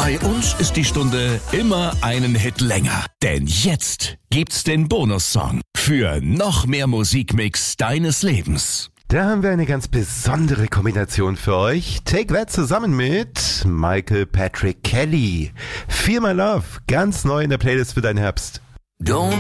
Bei uns ist die Stunde immer einen Hit länger. Denn jetzt gibt's den Bonussong für noch mehr Musikmix deines Lebens. Da haben wir eine ganz besondere Kombination für euch. Take That zusammen mit Michael Patrick Kelly. Feel My Love, ganz neu in der Playlist für deinen Herbst. Don't